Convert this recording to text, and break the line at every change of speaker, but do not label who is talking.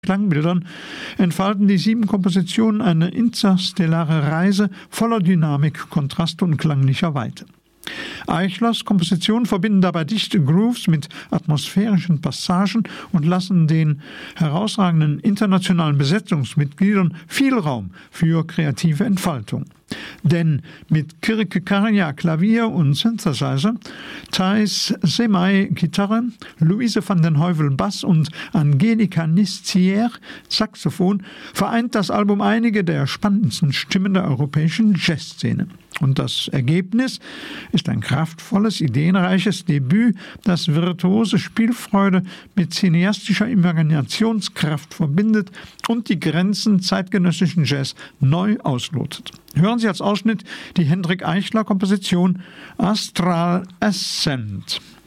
Klangbildern entfalten die 7 Kompositionen eine interstellare Reise voller Dynamik, Kontraste und klanglicher Weite. Eichlers Kompositionen verbinden dabei dichte Grooves mit atmosphärischen Passagen und lassen den herausragenden internationalen Besetzungsmitgliedern viel Raum für kreative Entfaltung. Denn mit Kirke Karja Klavier und Synthesizer, Thais Semai Gitarre, Luise van den Heuvel Bass und Angelika Nistier Saxophon vereint das Album einige der spannendsten Stimmen der europäischen Jazzszene. Und das Ergebnis ist ein kraftvolles, ideenreiches Debüt, das virtuose Spielfreude mit cineastischer Imaginationskraft verbindet und die Grenzen zeitgenössischen Jazz neu auslotet. Hören Sie als Ausschnitt die Hendrik Eichler-Komposition Astral Ascent.